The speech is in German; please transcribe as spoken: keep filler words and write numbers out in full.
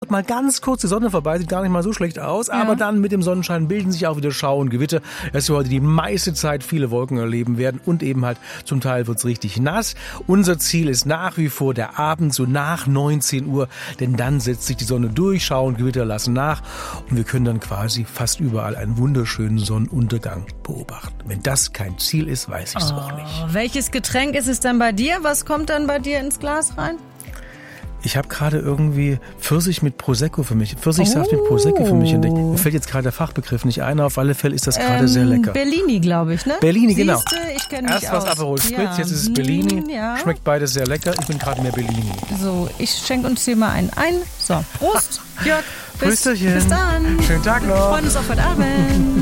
geht mal ganz kurz die Sonne vorbei, sieht gar nicht mal so schlecht aus, Ja. aber dann mit dem Sonnenschein bilden sich auch wieder Schau und Gewitter, dass wir heute die meiste Zeit viele Wolken erleben werden und eben halt zum Teil wird's richtig nass. Unser Ziel ist nach wie vor der Abend, so nach neunzehn Uhr, denn dann setzt sich die Sonne durch, Schau und Gewitter lassen nach und wir können dann quasi fast überall einen wunderschönen Sonnenuntergang beobachten. Wenn das kein Ziel ist, weiß ich es Oh, auch nicht. welches Getränk ist es dann bei dir? Was kommt dann bei dir ins Glas rein? Ich habe gerade irgendwie Pfirsich mit Prosecco für mich, Pfirsichsaft mit Prosecco für mich entdeckt. Mir fällt jetzt gerade der Fachbegriff nicht ein, auf alle Fälle ist das gerade Ähm, sehr lecker. Bellini, glaube ich, ne? Bellini, genau. Siehste, ich kenne mich Erst was aus. Aperol Spritz, Ja. jetzt ist es Bellini. Hm, ja. Schmeckt beides sehr lecker. Ich bin gerade mehr Bellini. So, ich schenke uns hier mal einen ein. So, Prost, Jörg. Bis, Prösterchen. bis dann. Schönen Tag noch. Wir freuen uns auf heute Abend.